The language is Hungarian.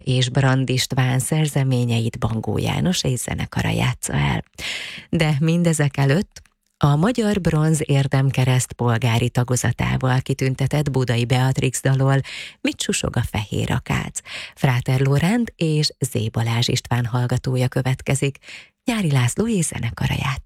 és Brand István szerzeményeit Bangó János és zenekara játsza el. De mindezek előtt a Magyar Bronz Érdemkereszt polgári tagozatával kitüntetett Budai Beatrix dalol Mit susog a fehér akác. Fráter Lóránt és Zé Balázs István hallgatója következik. Nyári László és zenekara játsza.